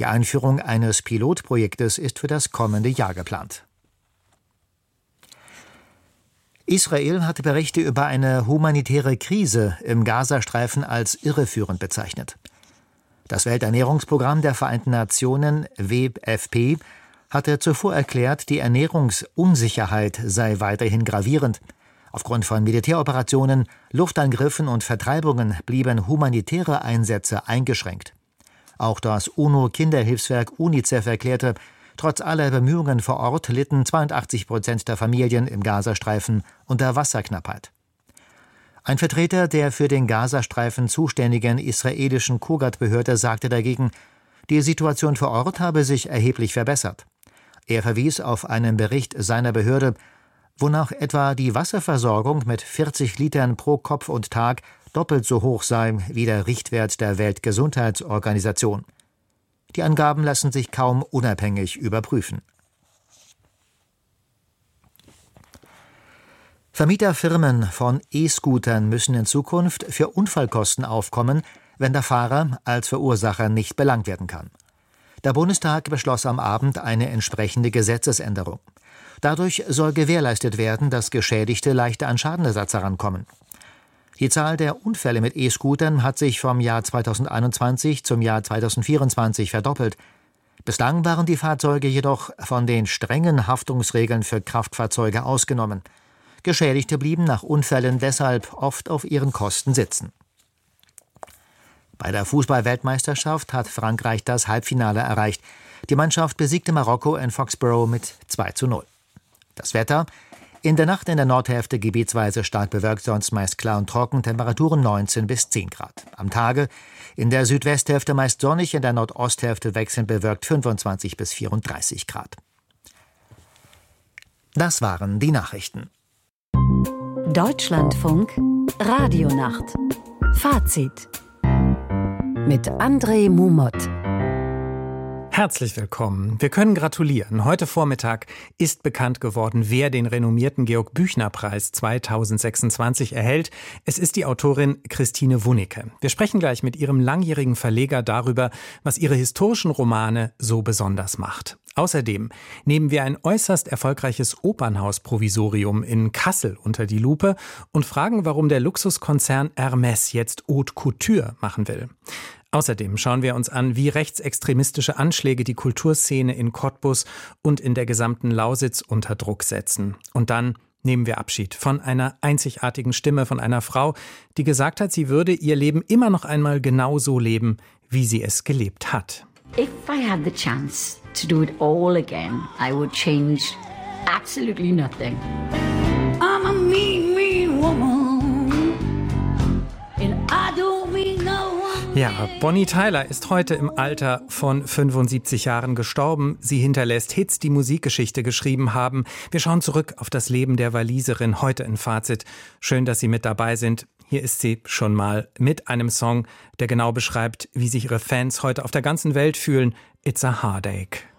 Die Einführung eines Pilotprojektes ist für das kommende Jahr geplant. Israel hat Berichte über eine humanitäre Krise im Gazastreifen als irreführend bezeichnet. Das Welternährungsprogramm der Vereinten Nationen, WFP, hatte zuvor erklärt, die Ernährungsunsicherheit sei weiterhin gravierend. Aufgrund von Militäroperationen, Luftangriffen und Vertreibungen blieben humanitäre Einsätze eingeschränkt. Auch das UNO-Kinderhilfswerk UNICEF erklärte, trotz aller Bemühungen vor Ort litten 82% der Familien im Gazastreifen unter Wasserknappheit. Ein Vertreter der für den Gazastreifen zuständigen israelischen Kogat-Behörde sagte dagegen, die Situation vor Ort habe sich erheblich verbessert. Er verwies auf einen Bericht seiner Behörde, wonach etwa die Wasserversorgung mit 40 Litern pro Kopf und Tag doppelt so hoch sei wie der Richtwert der Weltgesundheitsorganisation. Die Angaben lassen sich kaum unabhängig überprüfen. Vermieterfirmen von E-Scootern müssen in Zukunft für Unfallkosten aufkommen, wenn der Fahrer als Verursacher nicht belangt werden kann. Der Bundestag beschloss am Abend eine entsprechende Gesetzesänderung. Dadurch soll gewährleistet werden, dass Geschädigte leichter an Schadenersatz herankommen. Die Zahl der Unfälle mit E-Scootern hat sich vom Jahr 2021 zum Jahr 2024 verdoppelt. Bislang waren die Fahrzeuge jedoch von den strengen Haftungsregeln für Kraftfahrzeuge ausgenommen. Geschädigte blieben nach Unfällen deshalb oft auf ihren Kosten sitzen. Bei der Fußball-Weltmeisterschaft hat Frankreich das Halbfinale erreicht. Die Mannschaft besiegte Marokko in Foxborough mit 2:0. Das Wetter: In der Nacht in der Nordhälfte gebietsweise stark bewölkt, sonst meist klar und trocken, Temperaturen 19 bis 10 Grad. Am Tage in der Südwesthälfte meist sonnig, in der Nordosthälfte wechselnd bewölkt 25 bis 34 Grad. Das waren die Nachrichten. Deutschlandfunk Radionacht. Fazit mit André Mumot. Herzlich willkommen. Wir können gratulieren. Heute Vormittag ist bekannt geworden, wer den renommierten Georg-Büchner-Preis 2026 erhält. Es ist die Autorin Christine Wunicke. Wir sprechen gleich mit ihrem langjährigen Verleger darüber, was ihre historischen Romane so besonders macht. Außerdem nehmen wir ein äußerst erfolgreiches Opernhausprovisorium in Kassel unter die Lupe und fragen, warum der Luxuskonzern Hermès jetzt Haute Couture machen will. Außerdem schauen wir uns an, wie rechtsextremistische Anschläge die Kulturszene in Cottbus und in der gesamten Lausitz unter Druck setzen. Und dann nehmen wir Abschied von einer einzigartigen Stimme, von einer Frau, die gesagt hat, sie würde ihr Leben immer noch einmal genauso leben, wie sie es gelebt hat. If I had the chance to do it all again, I would change absolutely nothing. I'm a mean, mean woman, and I don't mean no one. Ja, Bonnie Tyler ist heute im Alter von 75 Jahren gestorben. Sie hinterlässt Hits, die Musikgeschichte geschrieben haben. Wir schauen zurück auf das Leben der Waliserin heute in Fazit. Schön, dass Sie mit dabei sind. Hier ist sie schon mal mit einem Song, der genau beschreibt, wie sich ihre Fans heute auf der ganzen Welt fühlen. It's a Heartache.